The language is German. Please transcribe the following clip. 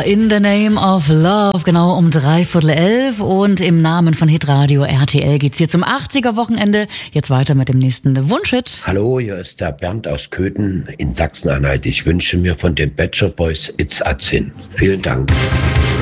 In the Name of Love, genau um 10:45 und im Namen von Hitradio RTL geht's hier zum 80er-Wochenende. Jetzt weiter mit dem nächsten Wunschhit. Hallo, hier ist der Bernd aus Köthen in Sachsen-Anhalt. Ich wünsche mir von den Bad Shop Boys It's a Sin. Vielen Dank.